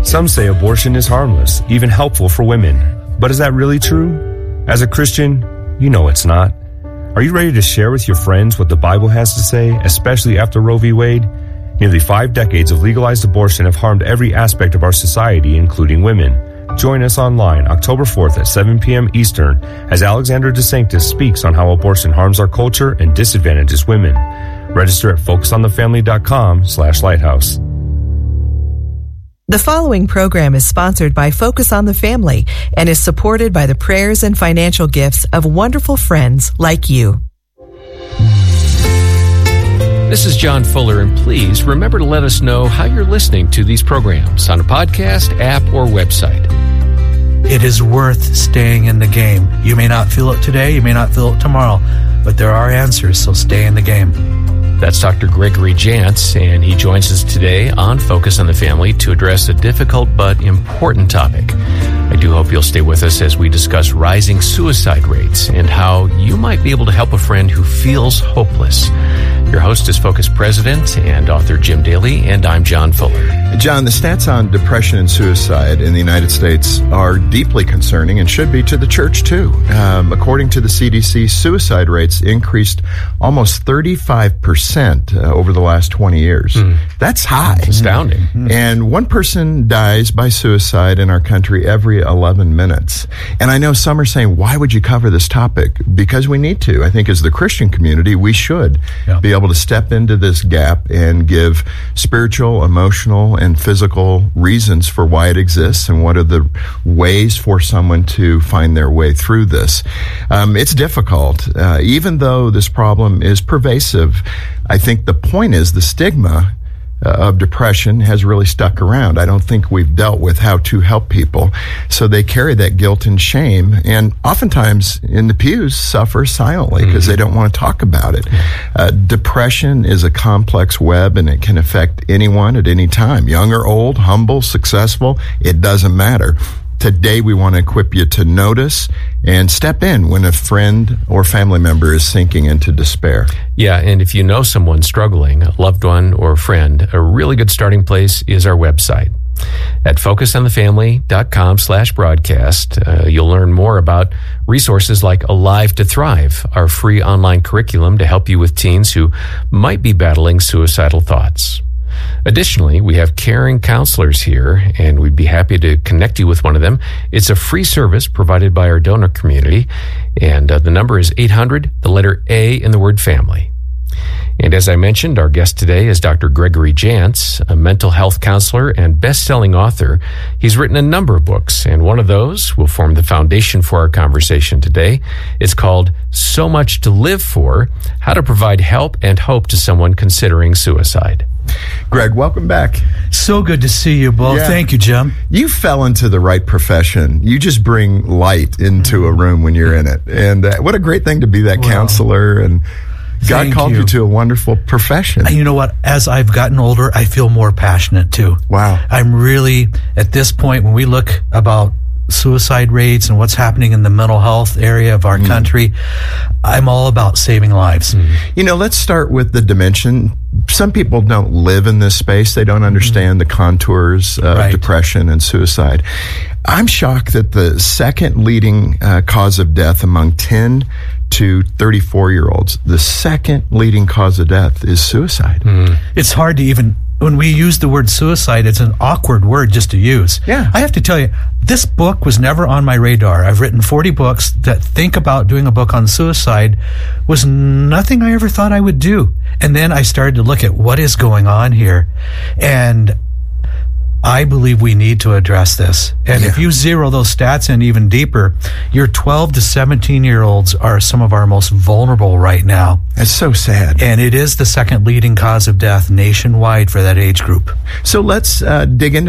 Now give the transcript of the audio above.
Some say abortion is harmless, even helpful for women. But is that really true? As a Christian, you know it's not. Are you ready to share with your friends what the Bible has to say, especially after Roe v. Wade? Nearly 5 decades of legalized abortion have harmed every aspect of our society, including women. Join us online October 4th at 7 p.m. Eastern as Alexander DeSanctis speaks on how abortion harms our culture and disadvantages women. Register at focusonthefamily.com/lighthouse. The following program is sponsored by Focus on the Family and is supported by the prayers and financial gifts of wonderful friends like you. This is John Fuller, and please remember to let us know how you're listening to these programs on a podcast, app, or website. It is worth staying in the game. You may not feel it today, you may not feel it tomorrow, but there are answers, so stay in the game. That's Dr. Gregory Jantz, and he joins us today on Focus on the Family to address a difficult but important topic. I do hope you'll stay with us as we discuss rising suicide rates and how you might be able to help a friend who feels hopeless. Your host is Focus President and author Jim Daly, and I'm John Fuller. John, the stats on depression and suicide in the United States are deeply concerning and should be to the church, too. According to the CDC, suicide rates increased almost 35% over the last 20 years. That's high. It's astounding. And one person dies by suicide in our country every 11 minutes. And I know some are saying, why would you cover this topic? Because we need to. I think as the Christian community, we should be able to step into this gap and give spiritual, emotional, and physical reasons for why it exists and what are the ways for someone to find their way through this. It's difficult. Even though this problem is pervasive, I think the point is the stigma of depression has really stuck around. I don't think we've dealt with how to help people. So they carry that guilt and shame, and oftentimes in the pews suffer silently because they don't want to talk about it. Depression is a complex web, and it can affect anyone at any time, young or old, humble, successful, it doesn't matter. Today, we want to equip you to notice and step in when a friend or family member is sinking into despair. Yeah, and if you know someone struggling, a loved one or a friend, a really good starting place is our website. At focusonthefamily.com/broadcast, you'll learn more about resources like Alive to Thrive, our free online curriculum to help you with teens who might be battling suicidal thoughts. Additionally, we have caring counselors here, and we'd be happy to connect you with one of them. It's a free service provided by our donor community, and the number is 800, the letter A in the word family. And as I mentioned, our guest today is Dr. Gregory Jantz, a mental health counselor and best-selling author. He's written a number of books, and one of those will form the foundation for our conversation today. It's called So Much to Live For: How to Provide Help and Hope to Someone Considering Suicide. Greg, welcome back. So good to see you both. Yeah. Thank you, Jim. You fell into the right profession. You just bring light into a room when you're in it. And what a great thing to be that counselor. And God called you to a wonderful profession. You know what? As I've gotten older, I feel more passionate too. Wow. I'm really, at this point, when we look about suicide rates and what's happening in the mental health area of our country, I'm all about saving lives. You know, let's start with the dimension. Some people don't live in this space. They don't understand the contours of depression and suicide. I'm shocked that the second leading cause of death among 10 to 34-year-olds, the second leading cause of death is suicide. It's hard to even, when we use the word suicide, it's an awkward word just to use. Yeah. I have to tell you, this book was never on my radar. I've written 40 books. That think about doing a book on suicide was nothing I ever thought I would do. And then I started to look at what is going on here. And I believe we need to address this. And if you zero those stats in even deeper, your 12 to 17-year-olds are some of our most vulnerable right now. That's so sad. And it is the second leading cause of death nationwide for that age group. So let's dig into